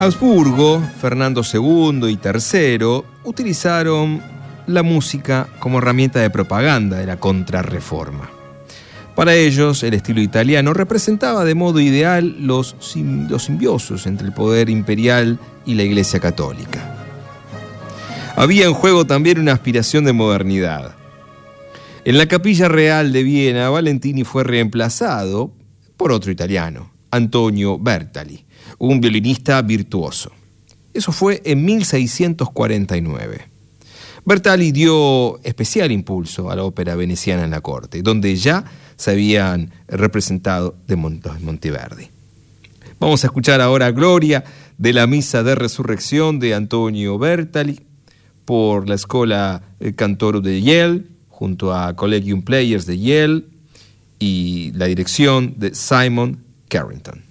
Habsburgo, Fernando II y III utilizaron la música como herramienta de propaganda de la Contrarreforma. Para ellos, el estilo italiano representaba de modo ideal los simbiosos entre el poder imperial y la Iglesia Católica. Había en juego también una aspiración de modernidad. En la Capilla Real de Viena, Valentini fue reemplazado por otro italiano, Antonio Bertali, un violinista virtuoso. Eso fue en 1649. Bertali dio especial impulso a la ópera veneciana en la corte, donde ya se habían representado de Monteverdi. Vamos a escuchar ahora Gloria de la Misa de Resurrección de Antonio Bertali por la Escola Cantorum de Yale, junto a Collegium Players de Yale y la dirección de Simon Carrington.